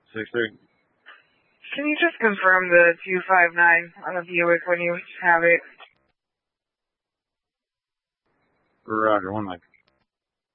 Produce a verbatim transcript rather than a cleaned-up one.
six three. Can you just confirm the two five nine on the Buick when you have it? Roger, one mic.